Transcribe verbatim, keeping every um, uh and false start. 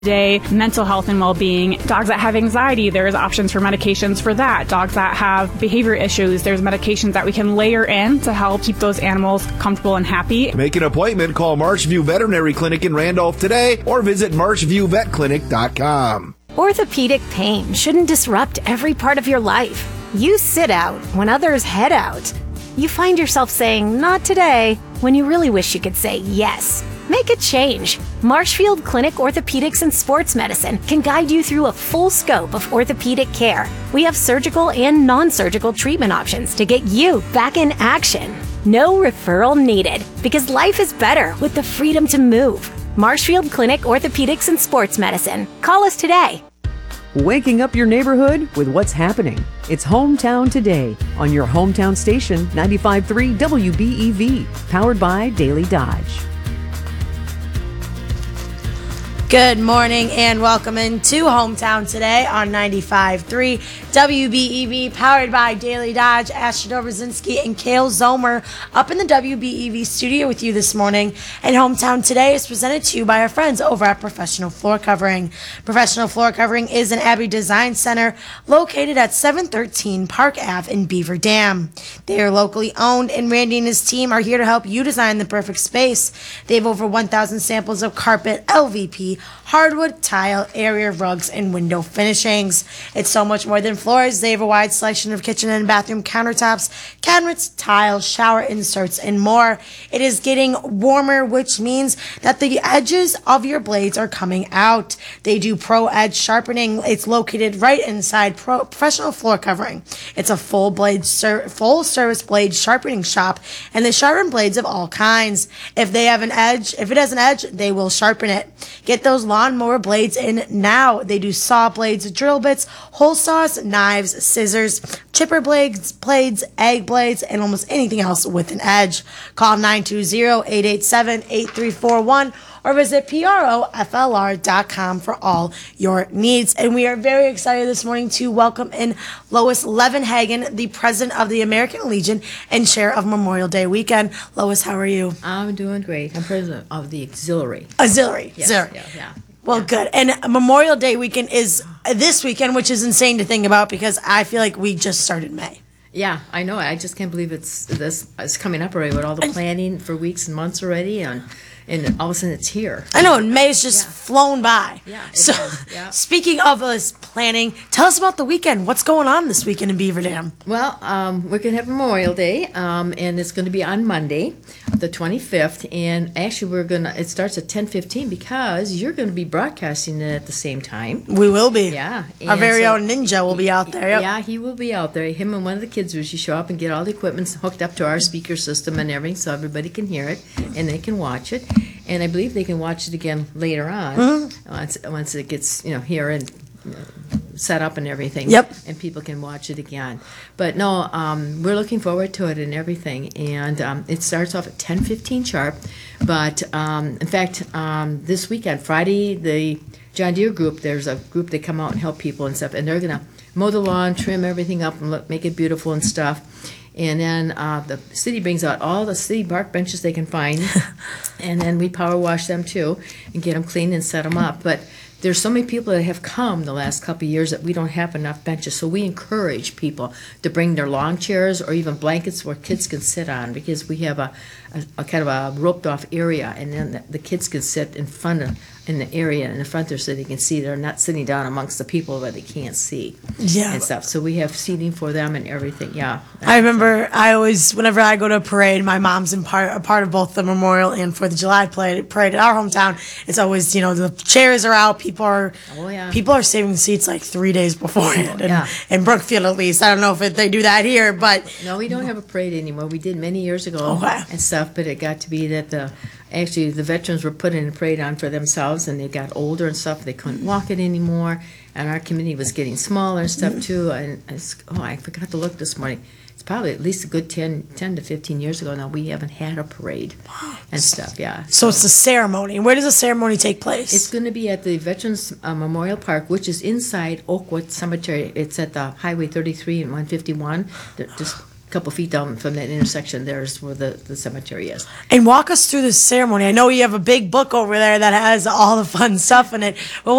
Today, mental health and well-being. Dogs that have anxiety, there's options for medications for that. Dogs that have behavior issues, there's medications that we can layer in to help keep those animals comfortable and happy. To make an appointment, call Marshview Veterinary Clinic in Randolph today or visit marshview vet clinic dot com. Orthopedic pain shouldn't disrupt every part of your life. You sit out when others head out. You find yourself saying, "Not today," when you really wish you could say yes. Make a change. Marshfield Clinic Orthopedics and Sports Medicine can guide you through a full scope of orthopedic care. We have surgical and non-surgical treatment options to get you back in action. No referral needed, because life is better with the freedom to move. Marshfield Clinic Orthopedics and Sports Medicine. Call us today. Waking up your neighborhood with what's happening. It's Hometown Today on your hometown station, ninety-five point three W B E V, powered by Daily Dodge. Good morning and welcome into Hometown Today on ninety-five point three W B E V, powered by Daily Dodge. Ashley Dobrzinski and Kale Zomer up in the W B E V studio with you this morning. And Hometown Today is presented to you by our friends over at Professional Floor Covering. Professional Floor Covering is an Abbey Design Center located at seven thirteen Park Avenue in Beaver Dam. They are locally owned, and Randy and his team are here to help you design the perfect space. They have over one thousand samples of carpet, L V P, hardwood, tile, area rugs, and window finishings. It's so much more than floors. They have a wide selection of kitchen and bathroom countertops, cabinets, tiles, shower inserts, and more. It is getting warmer, which means that the edges of your blades are coming out. They do Pro Edge sharpening. It's located right inside Pro Professional Floor Covering. It's a full blade, ser- full service blade sharpening shop, and they sharpen blades of all kinds. If they have an edge, if it has an edge, they will sharpen it. Get those lawnmower blades in now. They do saw blades, drill bits, hole saws, knives, scissors, chipper blades, blades, egg blades, and almost anything else with an edge. Call nine two zero, eight eight seven, eight three four one or visit P R O F L R dot com for all your needs. And we are very excited this morning to welcome in Lois Levenhagen, the president of the American Legion and chair of Memorial Day weekend. Lois, how are you? I'm doing great. I'm president of the auxiliary. Auxiliary. Yes, Auxiliary. yeah, yeah. Well, yeah. good. And Memorial Day weekend is this weekend, which is insane to think about because I feel like we just started May. Yeah, I know. I just can't believe it's this. It's coming up already with all the planning for weeks and months already, and and all of a sudden it's here. I know, and May's just Yeah. flown by. Yeah, it So, has, yeah. speaking of this planning, tell us about the weekend. What's going on this weekend in Beaver Dam? Well, um, we're going to have Memorial Day, um, and it's going to be on Monday, the twenty-fifth. And actually, we're going to, it starts at ten fifteen because you're going to be broadcasting it at the same time. We will be. Yeah. Our and very so- own Ninja will be out there. Yep. Yeah, he will be out there. Him and one of the kids usually show up and get all the equipment hooked up to our speaker system and everything so everybody can hear it and they can watch it. And I believe they can watch it again later on Mm-hmm. once, once it gets, you know, here and you know, set up and everything. Yep. And people can watch it again. But no, um, we're looking forward to it and everything. And um, it starts off at ten fifteen sharp. But um, in fact, um, this weekend, Friday, the John Deere group, there's a group that come out and help people and stuff. And they're going to mow the lawn, trim everything up, and look, make it beautiful and stuff. And then uh, the city brings out all the city park benches they can find, and then we power wash them too and get them clean and set them up. But there's so many people that have come the last couple of years that we don't have enough benches. So we encourage people to bring their lawn chairs or even blankets where kids can sit on, because we have a, a, a kind of a roped off area, and then the, the kids can sit in front of in the area in the front there so they can see. They're not sitting down amongst the people where they can't see Yeah. and stuff. So we have seating for them and everything. Yeah. I remember I always, whenever I go to a parade, my mom's in part, a part of both the Memorial and Fourth of July parade, parade in our hometown. It's always, you know, the chairs are out. People are, Oh, yeah. people are saving seats like three days beforehand. And, Yeah. in Brookfield, at least. I don't know if it, they do that here, but No, we don't have a parade anymore. We did many years ago Okay. and stuff, but it got to be that the actually the veterans were putting a parade on for themselves, and they got older and stuff. They couldn't walk it anymore, and our community was getting smaller and stuff too. And it's, oh, I forgot to look this morning. It's probably at least a good ten, ten to fifteen years ago now. We haven't had a parade and stuff. Yeah. so it's the ceremony. Where does the ceremony take place? It's going to be at the Veterans uh, Memorial Park, which is inside Oakwood Cemetery. It's at the Highway thirty-three and one fifty-one. They're just couple feet down from that intersection, there's where the, the cemetery is. And walk us through the ceremony. I know you have a big book over there that has all the fun stuff in it. Well,